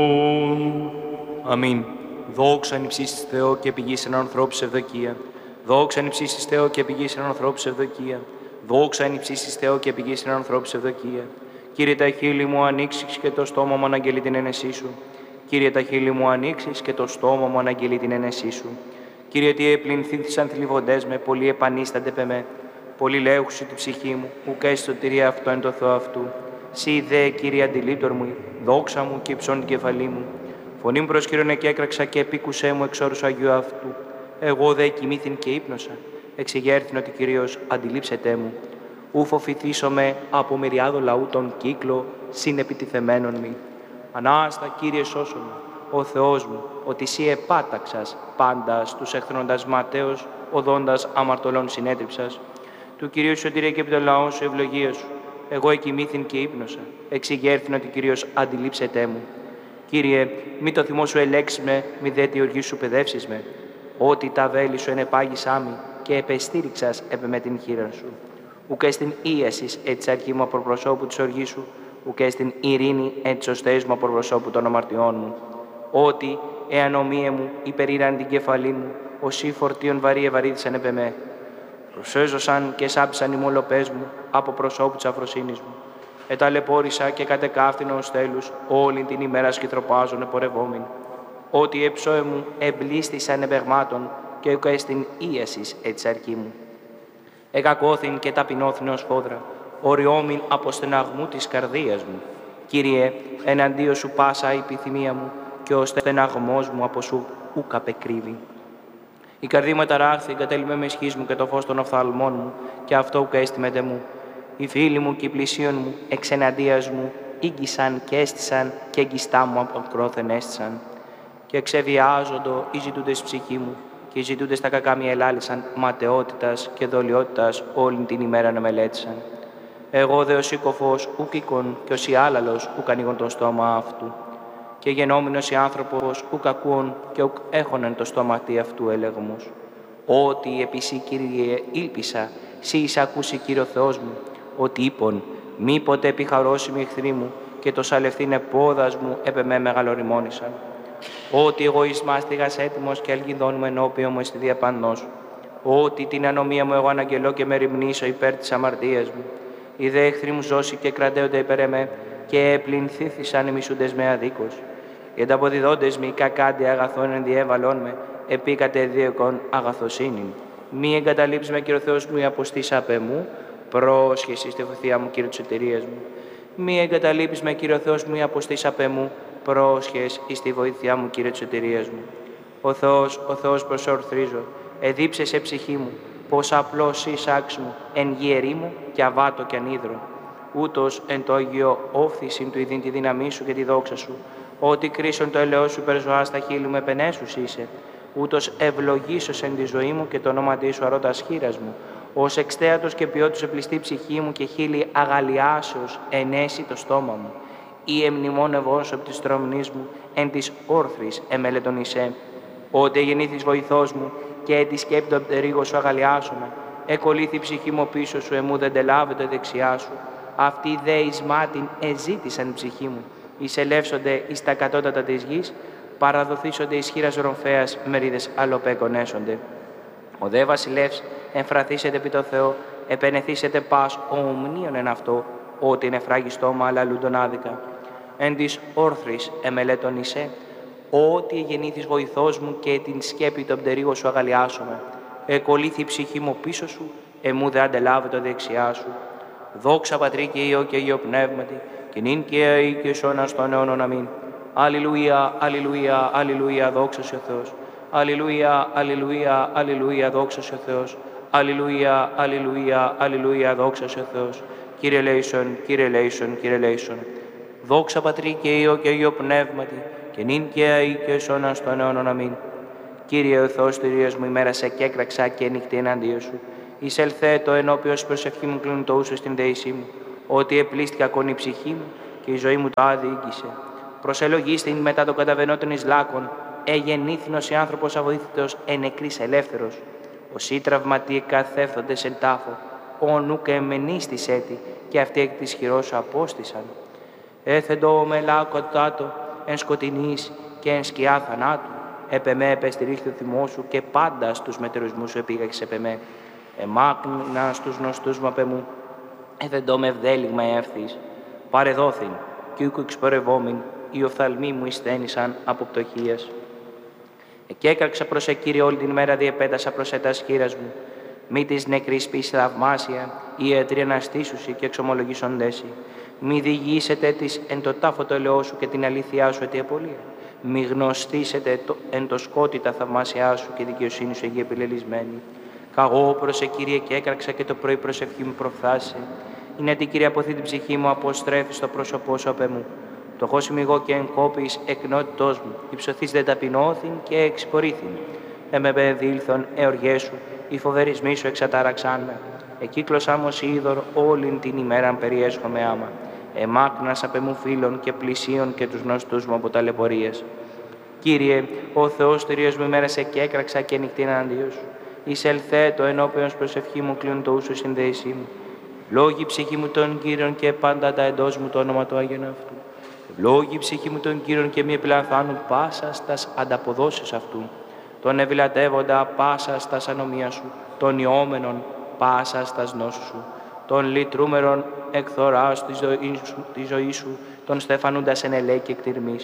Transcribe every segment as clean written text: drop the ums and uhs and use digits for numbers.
Αμήν. Δόξα εν υψίστης Θεό και πηγής εν ανθρώπους ευδοκία. Δόξα εν υψίστης Θεό και πηγής εν ανθρώπους ευδοκία. Δόξα εν υψίστης Θεό και πηγής εν ανθρώπους ευδοκία. Κύριε τα χείλη μου ανοίξεις και το στόμα μου αναγγελεί την ένεσή σου. Κύριε τα χείλη μου ανοίξεις και το στόμα μου αναγγελεί την ένεσή σου. Κύριε τι επληνθήθησαν θλιβοντές με, πολλοί επανίστανται πεμέ. Πολλοί λέγουσι τη ψυχή μου, ουκ σωτηρία αυτό εν το Θεό αυτού. Σύ δε, Κύριε αντιλήπτορ μου, δόξα μου και υψών την κεφαλή μου. Φωνή μου προσκύρωνε και έκραξα και επίκουσέ μου εξ όρους Αγίου αυτού. Εγώ δε κοιμήθην και ύπνωσα. Εξεγέρθην ότι Κυρίως αντιλήψετέ μου. Ου φοβηθήσομαι από μυριάδο λαού τον κύκλο συνεπιτιθεμένων μη. Ανάστα, Κύριε σώσον μου, ο Θεός μου, ότι Σύ επάταξας πάντα στους εχθρόντας ματέως, οδόντας αμαρτωλών συνέτριψας. Του Κυρίου σωτηρία και επί των λαών σου ευλογία σου. Εγώ εκοιμήθην και ύπνωσα. Εξηγέρθην ότι Κυρίως αντιλήψετέ μου. Κύριε, μη το θυμό σου ελέξεις με, μη δε τη οργή σου παιδεύσεις με. Ότι τα βέλη σου ενεπάγησά μη και επεστήριξας επ' με την χείρα σου. Ουκ εστιν ίασης έτσι αρχή μου από προσώπου της οργής σου, ουκ εστιν ειρήνη έτσι ωστές μου από προσώπου των αμαρτιών μου. Ότι, εάν ομοίε μου υπερήραν την κεφαλή μου, όσοι φορτίων βαρύ ευαρύδισαν επ' εμέ. Προσέζωσαν και σάπισαν οι μολοπές μου από προσώπου της αφροσύνης μου. Εταλαιπώρησα και κατεκάφθηνο ως τέλους, όλη την ημέρα σκυθροπάζων επορευόμενοι. Ότι εψώε μου εμπλίστησαν επεγμάτων και ουκ εστιν ίασης έτσι αρκή μου. Εκακώθην και ταπεινώθην ως φόδρα, οριόμην από στεναγμού της καρδίας μου. Κύριε, εναντίον σου πάσα η επιθυμία μου και ο στεναγμός μου από σου ουκ απεκρύβει. Η καρδία μου εταράχθη, εγκατέλειπε με ισχύς μου και το φως των οφθαλμών μου, και αυτό ουκ έστιμεται μου. Οι φίλοι μου και οι πλησίον μου, εξ εναντίας μου, ήγγισαν και έστησαν και εγκιστά μου από κρόθεν έστησαν. Και εξεβιάζοντο οι ζητούντες ψυχή μου, και οι ζητούντες τα κακά μη ελάλησαν ματαιότητας και δολιότητας όλη την ημέρα να μελέτησαν. Εγώ δε ο σύκοφος ουκ οίκον και ο σιάλαλος ουκ ανοίγον το στόμα αυτού. Και γενόμενος οι άνθρωπος ουκ ακούων και ουκ έχωναν το στόματι αυτού έλεγμους. Ότι επί Σύ, Κύριε, ήλπισα, Σύ εισακούσι, Κύριο Θεός μου, ότι είπον, μήποτε επιχαρώσιμοι εχθροί μου και το σαλευθύνε πόδας μου επ' εμέ μεγαλοριμόνησαν. Ότι εγώ εις μάστιγας έτοιμος και αλγιδών μου ενώπιον μου εστι διαπανός. Ότι την ανομία μου εγώ αναγγελώ και με ρημνήσω υπέρ της αμαρτίας μου. Οι δε εχθροί μου ζώσει και κρατέονται υπέρ εμέ και επληνθήθησαν οι μισούντες με αδίκως. Οι ανταποδιδόντες μη κακάντι αγαθών ενδιέβαλόν με, επίκατε δίωκον αγαθοσύνην. Μη εγκαταλείψει με, Κύριο Θεός μου, η αποστήσα απ' εμού, πρόσχεση στη βοηθεία μου, Κύριε της σωτηρίας μου. Μη εγκαταλείψει με, Κύριο Θεός μου, η αποστήσα απ' εμού, πρόσχεση στη βοηθεία μου, Κύριε της σωτηρίας μου. Ο Θεός προσορθρίζω, εδίψε σε ψυχή μου, πως απλώς εισάξ μου, εν γη μου και αβάτω και ανίδρο. Ούτως εν το Αγίο όφθησιν του ειδήν τη δύναμή σου και τη δόξα σου, ότι κρίσον το ελαιός σου υπερζωά στα χείλη μου επενέσους είσαι. Ούτως ευλογήσος εν τη ζωή μου και το όνομα τη σου αρώτας χείρας μου, ως εξτέατος και ποιότος επληστή ψυχή μου και χείλη αγαλιάσεως ενέσει το στόμα μου. Ή εμνημόνευός από της τρομνής μου, εν της όρθρης εμέλετον εισέ. Ότι γεννήθης βοηθός μου και εν τη σκέπη το πτερίγο σου αγαλιάσομαι. Εκολύθη η ψυχή μου πίσω σου, εμού δεν τελάβεται δεξιά σου. Αυτοί δε εις μάτιν εζήτησαν ψυχή μου. Εισελεύσονται εις τα κατώτατα της γης, παραδοθήσονται εις χείρας ρομφέας, μερίδες αλλοπέκονέσονται. Ο δε βασιλεύς εμφραθήσεται επί το Θεό, επενεθήσεται πας ομνίων εν αυτό, ότι είναι φράγει στόμα αλλά λούντον άδικα. Εν της όρθρης εμελέτων εισέ, ότι γεννήθης βοηθός μου και την σκέπη των πτερίγων σου αγαλιάσομαι. Εκολύθη η ψυχή μου πίσω σου, εμού δε αντελάβει το δεξιά σου. Δόξα Πατρί και Υιό και Υιό Πνεύματι, και νυν και αεί και σώνα στον αιώνων αμήν. Αλληλούια, αλληλούια, αλληλούια, δόξα σε ο Θεός. Αλληλούια, αλληλούια, αλληλούια, δόξα σε ο Θεός. Αλληλούια, αλληλούια, αλληλούια, δόξα σε ο Θεός. Κύριε ελέησον, Κύριε ελέησον, Κύριε ελέησον. Δόξα Πατρί και Υιό και Υιό Πνεύματι, και νυν και αεί και σώνα στον αιώνων αμήν. Κύριε ο Θεός τηρίας μου, ημέρα σε κέκραξα και νύχτη εναντίον σου. Εισελθέτω ενώπιος προσευχή μου κλείνουν το ούσο στην δεήσή μου, ότι επλήστηκα κονή ψυχή μου και η ζωή μου το άδει ήγγισε. Προσελογίστην μετά το καταβενότων εις λάκων, εγεννήθηνος η άνθρωπος αβοήθητος ενεκρής ελεύθερος. Όσοι τραυματίε καθέφθοντες εν τάφο, ο νουκ εμενίστης έτη, και αυτοί εκ της χειρός σου απόστησαν. Έθεντο με λάκο τάτο, εν σκοτεινής και εν σκιά θανάτου, επεμέ επεστηρίχθη ο θυμός σου και πάντα στους μετερισμούς σου επήγαξε επεμέ. Εμάκνα στους γνωστούς μου απεμού, εδεντώ με ευδέλιγμα εύθυς. Παρεδόθην, κι οίκου εξπορευόμην, οι οφθαλμοί μου εισθένησαν από πτωχίας. Εκέκραξα προς Κύριε όλη την μέρα, διεπέτασα προς έτας χείρας μου. Μη της νεκρής πίση θαυμάσια, οι ιατροί αναστήσουσι και εξομολογήσοντέσι. Μη διηγήσετε της εν το τάφο το ελαιό σου και την αλήθειά σου αιτιαπολία. Μη γνωστήσετε εν το σκότη τα θαυμάσια σου και δικαιοσύνη σου εγγύη επιλελισμένη. Καγώ προς Κύριε και έκραξα και το πρωί προσευχή μου προφθάσε. Είναι την Κύριε αποθεί την ψυχή μου, αποστρέφει στο πρόσωπό σου απ' εμού. Φτωχός είμαι εγώ και εν κόπης εκνότητός μου, υψωθείς δεν ταπεινώθην και εξυπορήθην. Εμεπενδύλθον εωργές σου, οι φοβερισμοί σου εξατάραξάν με. Εκύκλωσά μου ως είδωρ όλην την ημέραν περιέσχομαι άμα. Εμάκνας απ' εμού φίλων και πλησίων και τους γνωστούς μου από ταλαιπωρίες. Κύριε, ο Θεός τηρίας μου ημέρας εκέκραξα και νυχτήν εναντίον σου. Εισελθέ το ενώπιον προσευχή μου κλείνουν το ούσου συνδέησή μου. Λόγη ψυχή μου των Κύριων και πάντα τα εντός μου το όνομα του Άγιον αυτού. Ευλόγη ψυχή μου των Κύριων και μη επιλανθάνουν πάσα στας ανταποδόσεις αυτού. Τον ευηλατεύοντα πάσα στας ανομία σου, τον ιόμενον πάσα στας νόσου σου, τον λυτρούμερον εκθοράς τη ζωή σου, τον στεφανούντας εν ελέη και εκτιρμής.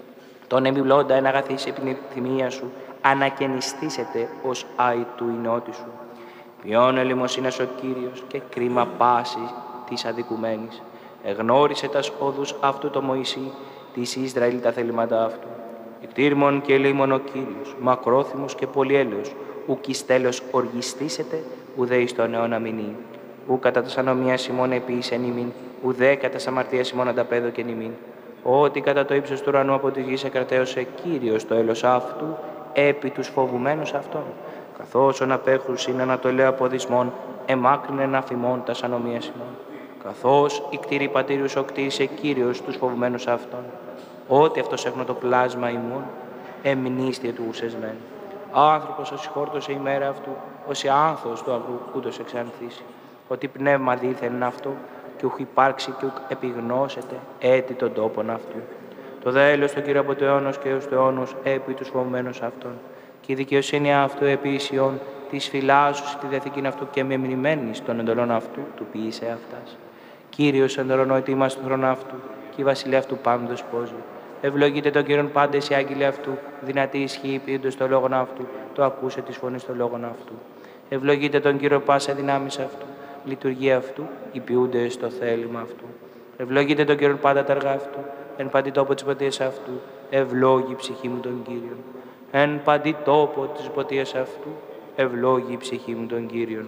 Τον εμπιβλώντα εν αγαθής επιθυμία σου, ανακαινιστήσετε ως άη του ηνότη σου. Ποιόν ελεημοσύνας ο Κύριος και κρίμα πάση της αδικουμένης. Εγνώρισε τας όδους αυτού το Μωυσή, της Ισραήλ τα θελήματα αυτού. Εκτήρμον και ελεήμον ο Κύριος, μακρόθυμος και πολυέλεος, ουκ εις τέλος οργιστήσετε, ουδέ εις τον αιώνα μηνύ. Ου κατά τας ανομίας ημών επίησεν ημίν, ουδέ κατά τας αμαρτίας ημών ανταπέδωκεν ημίν. Ότι κατά το ύψος του ουρανού από τη γη εκρατέωσε Κύριος το έλος αυτού, επί τους φοβουμένους αυτών. Καθώς ον απέχουσιν ανατολέα αποδισμών, εμάκρυνεν αφημών τας ανομίας ημών. Καθώς η κτήρη πατήριους οκτήρισε Κύριος τους φοβουμένους αυτών. Ότι αυτός έχουν το πλάσμα ημών, εμνήστια του ουσεσμένου. Άνθρωπος ως χόρτωσε η μέρα αυτού, ως η άνθος του αγρού ούτως εξανθήσει. Ότι πνεύμα δίθεν αυτό, και ουχ υπάρξει και ουχ επιγνώσετε έτη των τόπων αυτού. Το δέλος του Κύριου από το αιώνος και έως το αιώνος επί τους φοβουμένους αυτών. Και η δικαιοσύνη αυτού επί ισιών, της φυλάσσους τη διαθήκην αυτού και μεμνημένης των εντολών αυτού, του ποιήσε αυτάς. Κύριος εντολονόητη είμαστε του χρόνου αυτού, και η βασιλεία αυτού πάντως πόζει. Ευλογείτε τον Κύριον πάντες οι άγγελοι αυτού, δυνατή ισχύει ποιούντος το λόγον αυτού, το ακούσε της φωνής των λόγων αυτού. Ευλογείτε τον Κύριο πάσα δυνάμεις αυτού, λειτουργία αυτού, οι ποιούντες στο θέλημα αυτού. Ευλογείτε τον Κύριον πάντα τα αργά αυτού, εν παντή τόπο της ποτείας αυτού, ευλόγη η ψυχή μου τον Κύριον. Εν παντή τόπο της ποτείας αυτού, ευλόγη η ψυχή μου τον Κύριον.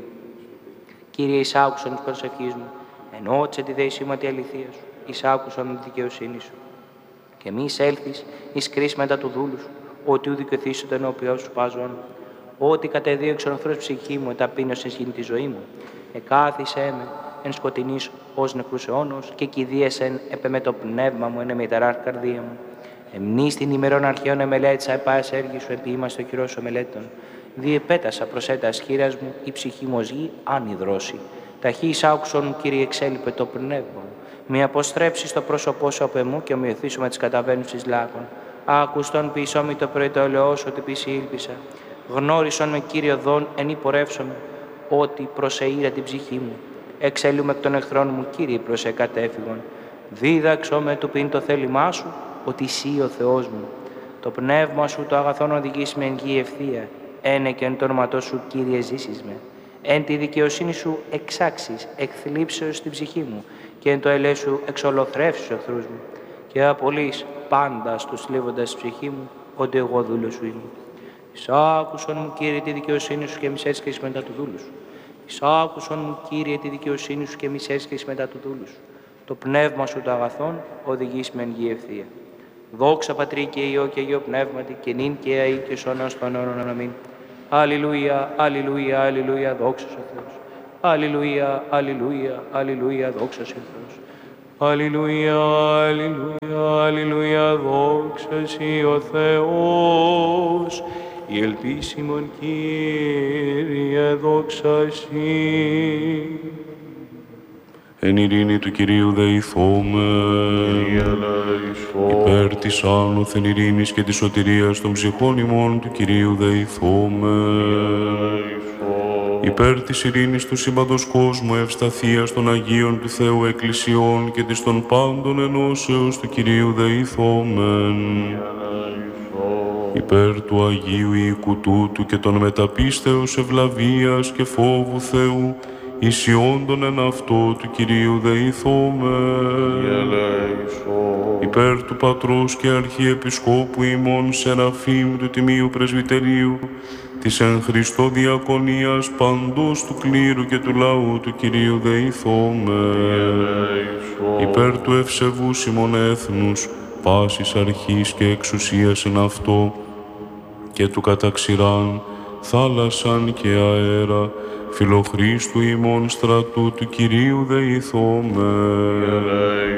Κύριε, εισάκουσον της προσευχής μου, ενώτησε τη δεησίματη αληθεία σου, εισάκουσον τη δικαιοσύνη σου. Και μη εισέλθεις εις κρίση μετά του δούλου σου, ότι ου δικαιωθήσω το ενώπιό σου πάζον. Ότι κατεδίωξε ο ανθρώπους ψυχή μου, εταπείνωσε γίνει τη ζωή μου. Εκάθισέ με εν σκοτεινής ως νεκρούς αιώνος και κηδίεσεν επε με το πνεύμα μου εν εμεταράρ καρδία μου. Εμνείς την ημερών αρχαίων εμελέτησα επάες έργη σου επί είμαστε ο κυρός ομελέτων. Διεπέτασα προς έτας χείρας μου η ψυχή μου ως γη άνυδρώσει. Ταχύ εισάκουσον, Κύριε, εξέλιπε το πνεύμα μου. Μη αποστρέψει το πρόσωπό σου από εμού και ομοιωθήσω με τις καταβαίνουσες λάκων. Άκουστον ποιησόμη το πρωί το ελαιό σου ότι πίση ήλπισα. Γνώρισον με, Κύριε, δόν εν υπορεύσομαι, ότι προσεήρα την ψυχή μου. Εξέλουμε εκ των εχθρών μου, Κύριε, προς εκατέφυγον. Δίδαξό με του πίν το θέλημά σου, ότι εσύ ο Θεός μου. Το πνεύμα σου το αγαθόν οδηγείς με εν γη ευθεία. Ένε και εν το όνοματό σου, Κύριε, ζήσεις με. Εν τη δικαιοσύνη σου εξάξεις, εκθλίψεως στην ψυχή μου, και εν το ελέ σου εξολοθρεύσεις τους εχθρούς μου. Και απολύς πάντα στους θλίβοντας τη ψυχή μου, ότι εγώ δούλος σου είμαι. Εισάκουσον μου, Κύριε, τη δικαιοσύνη σου και μη έσχεσαι μετά του δούλου σου. Εισάκουσον μου, Κύριε, τη δικαιοσύνη σου και μη έσχεσαι μετά του δούλου σου. Το πνεύμα σου το αγαθόν οδηγείς με εν γη ευθεία. Δόξα Πατρί και Υιό και Αγίο Πνεύματι, και νυν και αεί και σώνα στον αιώνων αμήν. Αλληλούια, αλληλούια, αλληλούια, δόξα ο Θεός. Αλληλούια, αλληλούια, αλληλούια, δόξα ο Θεός. Αλληλούια, αλληλούια, αλληλούια, δόξα ο Θεός. Η ελπίσιμον, Κύριε, δόξα εσύ. Εν ειρήνη του Κυρίου δεηθώμε, υπέρ της άνωθεν ειρήνης και της σωτηρίας των ψυχών ημών του Κυρίου δεηθόμεν. Υπέρ της ειρήνης του σύμπαντος κόσμου, ευσταθίας των Αγίων του Θεού Εκκλησιών και της των πάντων ενώσεως του Κυρίου δεηθόμεν. Υπέρ του Αγίου οίκου τούτου και των μεταπίστεως ευλαβίας και φόβου Θεού, ισιόντων εν αυτό του Κυρίου δεηθόμεν. Υπέρ του Πατρός και Αρχιεπισκόπου ημών Σεραφείμ του Τιμίου Πρεσβυτερίου, της εν Χριστώ διακονίας παντός του κλήρου και του λαού του Κυρίου δεηθόμεν. Υπέρ του ευσεβούς ημών έθνους, πάσης αρχής και εξουσίας εν αυτό, και του καταξηράν, θάλασσαν και αέρα, φιλοχρίστου ημών στρατού του Κυρίου δεηθόμεν.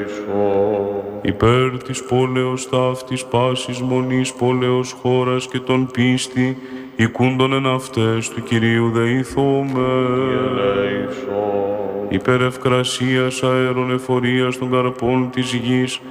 Υπέρ της πόλεως ταύτης πάσης μονής πόλεως χώρας και των πίστη, οικούντων εν αυτές του Κυρίου δεηθόμεν. Υπέρ ευκρασίας αέρων εφορίας των καρπών της γης,